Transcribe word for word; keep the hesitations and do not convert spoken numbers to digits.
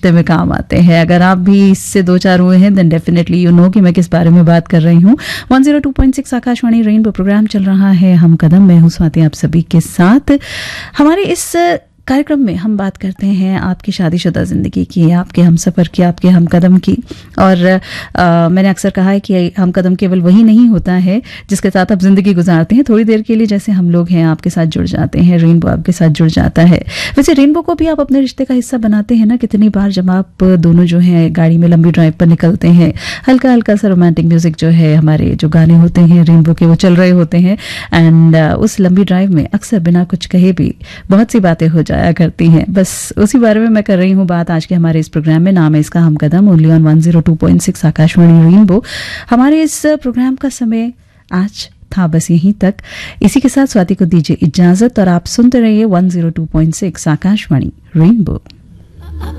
रिश्ते में काम आते हैं। अगर आप भी इससे दो चार हुए हैं देन डेफिनेटली यू नो कि मैं किस बारे में बात कर रही हूँ। One zero two point six Akashvani rainbow programme चल रहा है हम कदम में, हूँ स्वाति आप सभी के साथ। हमारे इस कार्यक्रम में हम बात करते हैं आपकी शादीशुदा ज़िंदगी की, आपके हम सफ़र की, आपके हम कदम की। और आ, मैंने अक्सर कहा है कि हम कदम केवल वही नहीं होता है जिसके साथ आप ज़िंदगी गुजारते हैं थोड़ी देर के लिए, जैसे हम लोग हैं आपके साथ जुड़ जाते हैं, रेनबो आपके साथ जुड़ जाता है। वैसे रेनबो को भी आप अपने रिश्ते का हिस्सा बनाते हैं ना। कितनी बार जब आप दोनों जो हैं गाड़ी में लंबी ड्राइव पर निकलते हैं, हल्का हल्का सा रोमांटिक म्यूज़िक जो है, हमारे जो गाने होते हैं रेनबो के वो चल रहे होते हैं, एंड उस लंबी ड्राइव में अक्सर बिना कुछ कहे भी बहुत सी बातें हो जाया करती हैं। बस उसी बारे में मैं कर रही हूँ बात आज के हमारे इस प्रोग्राम में। नाम है इसका हम कदम, only on one zero two point six Akashvani rainbow. हमारे इस प्रोग्राम का समय आज था बस यहीं तक। इसी के साथ स्वाति को दीजिए इजाजत और आप सुनते रहिए one zero two point six Akashvani rainbow.